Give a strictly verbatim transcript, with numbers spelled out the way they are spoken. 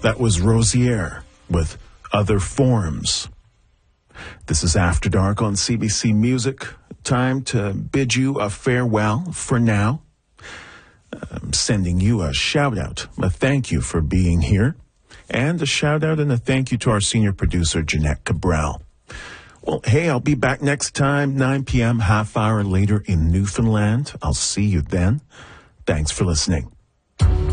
That was Rosier with Other Forms. This is After Dark on C B C Music. Time to bid you a farewell for now. I'm sending you a shout out, a thank you for being here, and a shout out and a thank you to our senior producer, Jeanette Cabral. Well, hey, I'll be back next time, nine p.m., half hour later in Newfoundland. I'll see you then. Thanks for listening.